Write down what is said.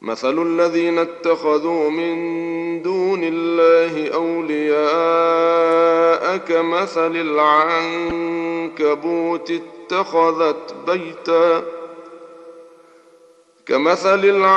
مثل الذين اتخذوا من دون الله أولياء كمثل العنكبوت اتخذت بيتا